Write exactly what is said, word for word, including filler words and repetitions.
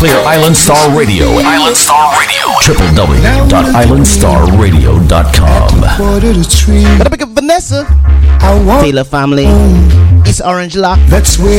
Clear Island Star Radio. Island Star Radio. w w w dot island star radio dot com. Gotta pick up Vanessa. Taylor family. East Orange Lock. That's where